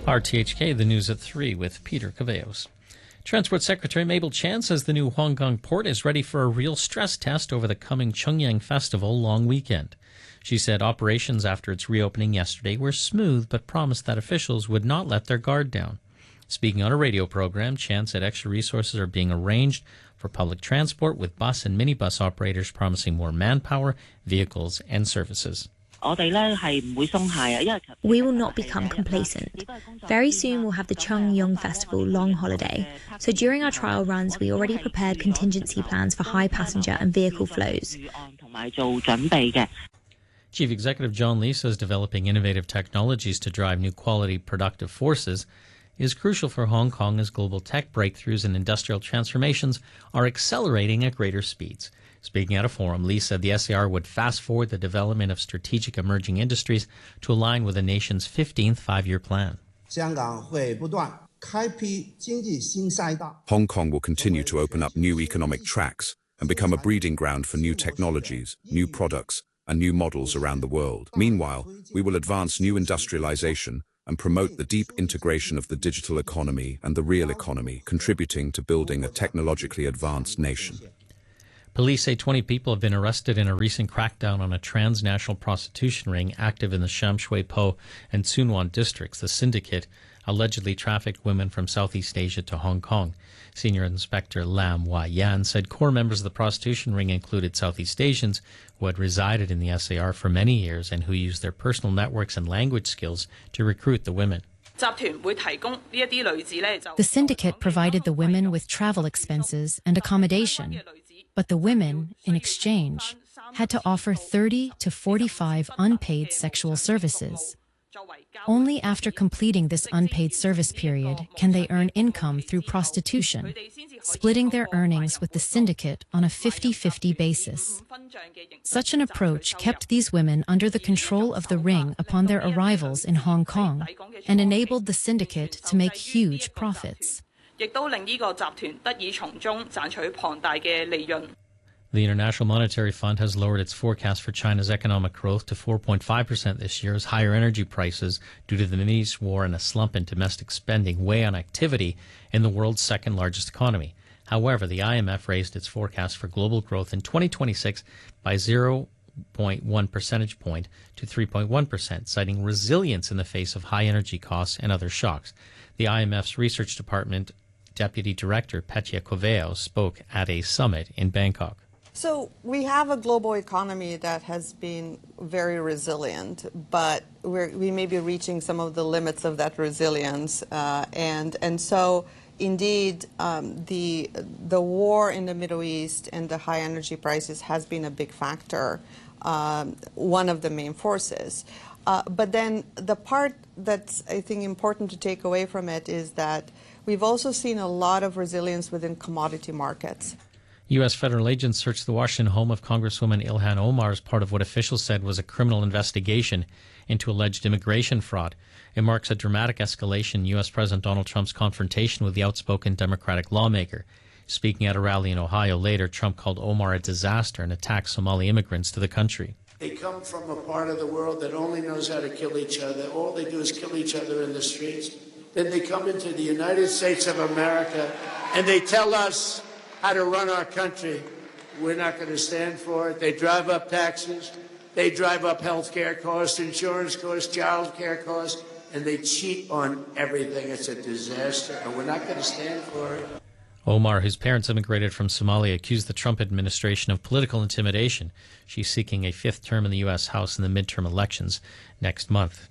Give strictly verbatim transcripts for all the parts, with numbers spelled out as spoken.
R T H K, the news at three with Peter Caveos. Transport Secretary Mabel Chan says the new Hong Kong port is ready for a real stress test over the coming Chungyang Festival long weekend. She said operations after its reopening yesterday were smooth, but promised that officials would not let their guard down. Speaking on a radio program, Chan said extra resources are being arranged for public transport, with bus and minibus operators promising more manpower, vehicles, and services. We will not become complacent. Very soon we'll have the Chungyang Festival long holiday, so during our trial runs we already prepared contingency plans for high passenger and vehicle flows. Chief Executive John Lee says developing innovative technologies to drive new quality productive forces is crucial for Hong Kong as global tech breakthroughs and industrial transformations are accelerating at greater speeds. Speaking at a forum, Lee said the S A R would fast-forward the development of strategic emerging industries to align with the nation's fifteenth five-year plan. Hong Kong will continue to open up new economic tracks and become a breeding ground for new technologies, new products, and new models around the world. Meanwhile, we will advance new industrialization and promote the deep integration of the digital economy and the real economy, contributing to building a technologically advanced nation. Police say twenty people have been arrested in a recent crackdown on a transnational prostitution ring active in the Sham Shui Po and Tsuen Wan districts. The syndicate allegedly trafficked women from Southeast Asia to Hong Kong. Senior Inspector Lam Wai Yan said core members of the prostitution ring included Southeast Asians who had resided in the S A R for many years and who used their personal networks and language skills to recruit the women. The syndicate provided the women with travel expenses and accommodation, but the women, in exchange, had to offer thirty to forty-five unpaid sexual services. Only after completing this unpaid service period can they earn income through prostitution, splitting their earnings with the syndicate on a fifty-fifty basis. Such an approach kept these women under the control of the ring upon their arrivals in Hong Kong and enabled the syndicate to make huge profits. The International Monetary Fund has lowered its forecast for China's economic growth to four point five percent this year as higher energy prices due to the Middle East war and a slump in domestic spending weigh on activity in the world's second largest economy. However, the I M F raised its forecast for global growth in twenty twenty-six by zero point one percentage point to three point one percent, citing resilience in the face of high energy costs and other shocks. The I M F's research department Deputy Director Petya Koveo spoke at a summit in Bangkok. So we have a global economy that has been very resilient, but we're, we may be reaching some of the limits of that resilience. Uh, and, and so, indeed, um, the, the war in the Middle East and the high energy prices has been a big factor, um, one of the main forces. Uh, but then the part that's, I think, important to take away from it is that we've also seen a lot of resilience within commodity markets. U S federal agents searched the Washington home of Congresswoman Ilhan Omar as part of what officials said was a criminal investigation into alleged immigration fraud. It marks a dramatic escalation in U S President Donald Trump's confrontation with the outspoken Democratic lawmaker. Speaking at a rally in Ohio later, Trump called Omar a disaster and attacked Somali immigrants to the country. They come from a part of the world that only knows how to kill each other. All they do is kill each other in the streets. Then they come into the United States of America and they tell us how to run our country. We're not going to stand for it. They drive up taxes. They drive up health care costs, insurance costs, child care costs, and they cheat on everything. It's a disaster, and we're not going to stand for it. Omar, whose parents immigrated from Somalia, accused the Trump administration of political intimidation. She's seeking a fifth term in the U S House in the midterm elections next month.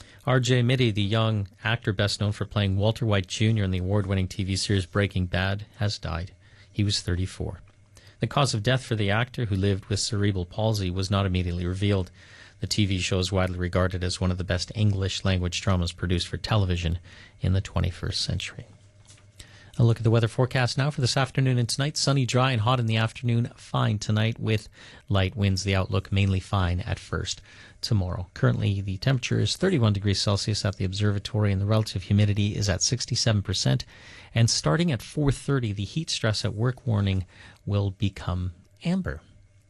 R J Mitte, the young actor best known for playing Walter White Junior in the award-winning T V series Breaking Bad, has died. He was thirty-four. The cause of death for the actor, who lived with cerebral palsy, was not immediately revealed. The T V show is widely regarded as one of the best English-language dramas produced for television in the twenty-first century. A look at the weather forecast now for this afternoon and tonight. Sunny, dry, and hot in the afternoon. Fine tonight with light winds. The outlook mainly fine at first tomorrow. Currently, the temperature is thirty-one degrees Celsius at the observatory, and the relative humidity is at sixty-seven percent. And starting at four thirty, the heat stress at work warning will become amber.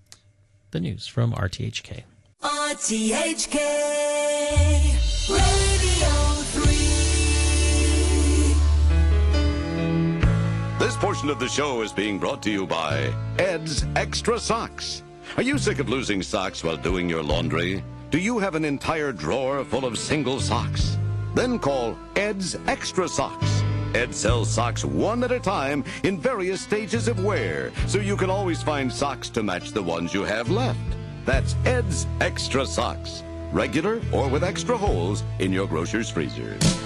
The news from R T H K. R T H K Radio three. portion of the show is being brought to you by Ed's Extra Socks. Are you sick of losing socks while doing your laundry? Do you have an entire drawer full of single socks? Then call Ed's Extra Socks. Ed sells socks one at a time in various stages of wear, so you can always find socks to match the ones you have left. That's Ed's Extra Socks. Regular or with extra holes in your grocer's freezer.